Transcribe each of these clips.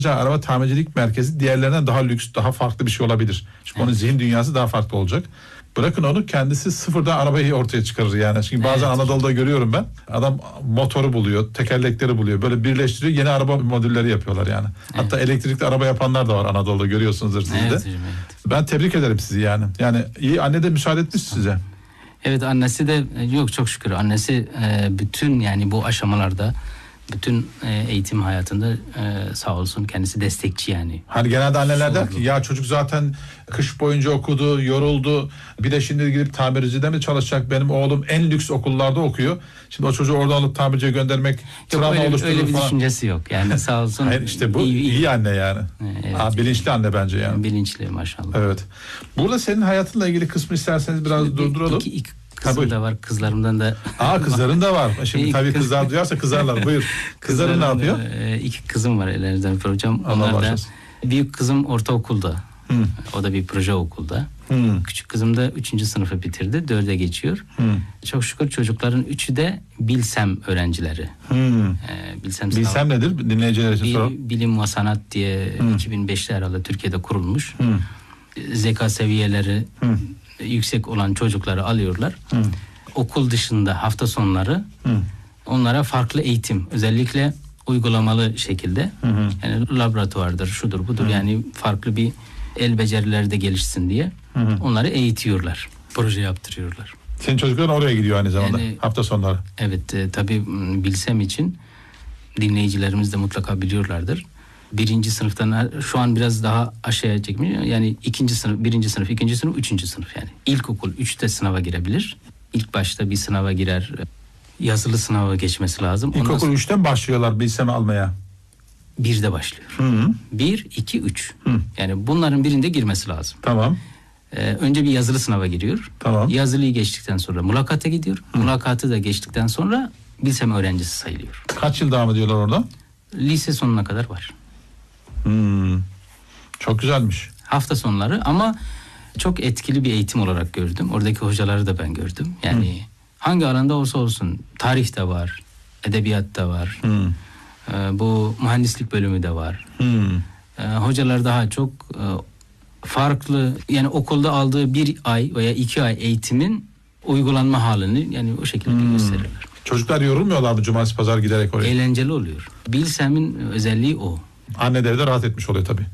araba tamircilik merkezi diğerlerinden daha lüks, daha farklı bir şey olabilir. Çünkü onun zihin dünyası daha farklı olacak. Bırakın onu, kendisi sıfırdan arabayı ortaya çıkarır yani. Çünkü bazen Anadolu'da görüyorum ben. Adam motoru buluyor, tekerlekleri buluyor. Böyle birleştiriyor, yeni araba modülleri yapıyorlar yani. Hatta elektrikli araba yapanlar da var Anadolu'da, görüyorsunuzdur siz de. Evet. Ben tebrik ederim sizi yani. Yani iyi, anne de müsaade etmiş size. Evet, annesi de yok, çok şükür. Annesi bütün yani bu aşamalarda, bütün eğitim hayatında sağ olsun kendisi destekçi yani. Hani genelde anneler der ki ya çocuk zaten kış boyunca okudu, yoruldu. Bir de şimdi gidip tamircide mi çalışacak? Benim oğlum en lüks okullarda okuyor. Şimdi o çocuğu oradan alıp tamirciye göndermek travma oluşturur öyle bir falan. düşüncesi yok yani, sağ olsun. Hayır, işte bu iyi anne yani. Evet. Bilinçli anne bence yani. Bilinçli maşallah. Evet. Burada senin hayatınla ilgili kısmı isterseniz biraz şimdi durduralım. İki kızım da var, kızlarımdan da. Kızların da var. Şimdi tabii kızlar duyarsa kızarlar. Buyur. Kızların ne yapıyor? 2 kızım var ellerinizden hocam. Allah Onlar da, başlasın. büyük kızım ortaokulda. O da bir proje okulda. Küçük kızım da 3. sınıfı bitirdi. 4'e geçiyor. Çok şükür çocukların 3'ü de Bilsem öğrencileri. Bilsem nedir? Dinleyiciler için soralım. Bilim ve sanat diye 2005'te herhalde Türkiye'de kurulmuş. Zeka seviyeleri yüksek olan çocukları alıyorlar. Okul dışında hafta sonları onlara farklı eğitim, özellikle uygulamalı şekilde, yani laboratuvardır, şudur budur, yani farklı bir el becerileri de gelişsin diye onları eğitiyorlar. Proje yaptırıyorlar. Senin çocukların oraya gidiyor aynı zamanda, yani, hafta sonları. Evet, tabii Bilsem için dinleyicilerimiz de mutlaka biliyorlardır. 1. sınıftan şu an biraz daha aşağıya çekmiş. Yani 2. sınıf, 1. sınıf, 2. sınıf, 3. sınıf yani. İlkokul 3'te sınava girebilir. İlk başta bir sınava girer. Yazılı sınava geçmesi lazım. İlkokul 3'ten başlıyorlar Bilsem'i almaya. 1'de başlıyor. 1, 2, 3. Yani bunların birinde girmesi lazım. Tamam. Önce bir yazılı sınava giriyor. Tamam. Yazılıyı geçtikten sonra mülakata gidiyor. Mülakatı da geçtikten sonra Bilsem öğrencisi sayılıyor. Kaç yıl devam ediyorlar orada? Lise sonuna kadar var. Çok güzelmiş. Hafta sonları, ama çok etkili bir eğitim olarak gördüm. Oradaki hocaları da ben gördüm. Yani hangi alanda olsa olsun, tarih de var, edebiyat da var. Bu mühendislik bölümü de var. Hocalar daha çok farklı, yani okulda aldığı 1 ay veya 2 ay eğitimin uygulanma halini yani o şekilde gösterirler. Çocuklar yorulmuyorlar mı cumartesi pazar giderek oraya? Eğlenceli oluyor. Bilsem'in özelliği o. Anneleri de rahat etmiş oluyor tabii.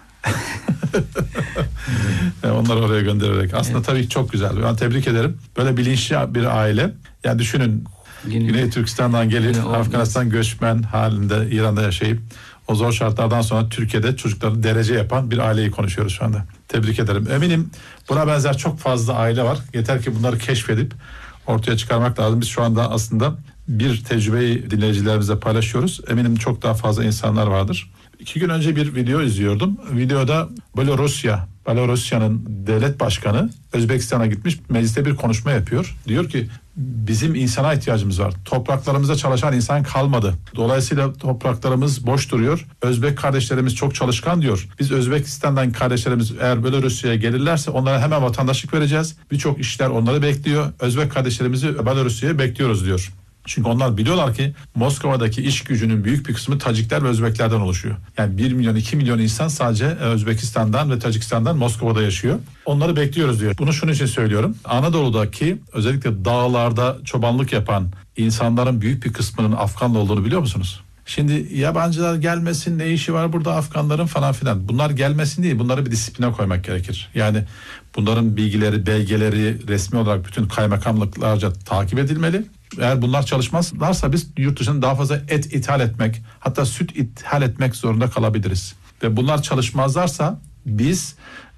Onları oraya göndererek. Aslında tabii çok güzel. Ben tebrik ederim. Böyle bilinçli bir aile. Yani düşünün, Güney Türkistan'dan gelip Afganistan göçmen halinde İran'da yaşayıp o zor şartlardan sonra Türkiye'de çocukları derece yapan bir aileyi konuşuyoruz şu anda. Tebrik ederim. Eminim buna benzer çok fazla aile var. Yeter ki bunları keşfedip ortaya çıkarmak lazım. Biz şu anda aslında bir tecrübeyi dinleyicilerimizle paylaşıyoruz. Eminim çok daha fazla insanlar vardır. 2 gün önce bir video izliyordum. Videoda Belorusya'nın devlet başkanı Özbekistan'a gitmiş, mecliste bir konuşma yapıyor. Diyor ki bizim insana ihtiyacımız var. Topraklarımızda çalışan insan kalmadı. Dolayısıyla topraklarımız boş duruyor. Özbek kardeşlerimiz çok çalışkan diyor. Biz Özbekistan'dan kardeşlerimiz eğer Belorusya'ya gelirlerse onlara hemen vatandaşlık vereceğiz. Birçok işler onları bekliyor. Özbek kardeşlerimizi Belorusya'ya bekliyoruz diyor. Çünkü onlar biliyorlar ki Moskova'daki iş gücünün büyük bir kısmı Tacikler ve Özbeklerden oluşuyor. Yani 1 milyon 2 milyon insan sadece Özbekistan'dan ve Tacikistan'dan Moskova'da yaşıyor. Onları bekliyoruz diyor. Bunu şunun için söylüyorum. Anadolu'daki özellikle dağlarda çobanlık yapan insanların büyük bir kısmının Afganlı olduğunu biliyor musunuz? Şimdi yabancılar gelmesin, ne işi var burada Afganların falan filan. Bunlar gelmesin değil, bunları bir disipline koymak gerekir. Yani bunların bilgileri, belgeleri resmi olarak bütün kaymakamlıklarca takip edilmeli. Eğer bunlar çalışmazlarsa biz yurt dışından daha fazla et ithal etmek, hatta süt ithal etmek zorunda kalabiliriz. Ve bunlar çalışmazlarsa biz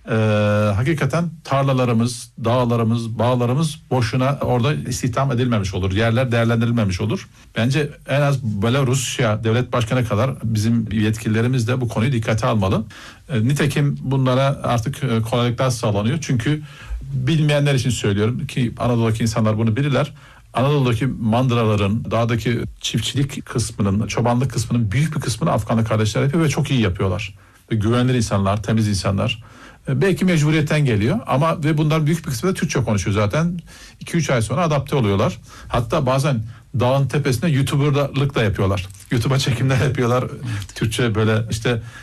hakikaten tarlalarımız, dağlarımız, bağlarımız boşuna orada istihdam edilmemiş olur. Yerler değerlendirilmemiş olur. Bence en az Belarusya devlet başkanı kadar bizim yetkililerimiz de bu konuyu dikkate almalı. Nitekim bunlara artık kolaylıklar sağlanıyor. Çünkü bilmeyenler için söylüyorum ki Anadolu'daki insanlar bunu bilirler. Anadolu'daki mandıraların, dağdaki çiftçilik kısmının, çobanlık kısmının büyük bir kısmını Afganlı kardeşler yapıyor ve çok iyi yapıyorlar. Ve güvenilir insanlar, temiz insanlar. Belki mecburiyetten geliyor ama ve bunlar büyük bir kısmı da Türkçe konuşuyor zaten. 2-3 ay sonra adapte oluyorlar. Hatta bazen dağın tepesinde YouTuber'lık da yapıyorlar. YouTube'a çekimler yapıyorlar. Türkçe böyle işte